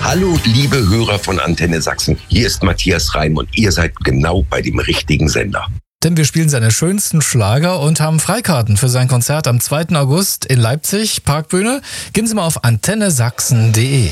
Hallo, liebe Hörer von Antenne Sachsen. Hier ist Matthias Reim und ihr seid genau bei dem richtigen Sender. Denn wir spielen seine schönsten Schlager und haben Freikarten für sein Konzert am 2. August in Leipzig, Parkbühne. Gehen Sie mal auf antennesachsen.de.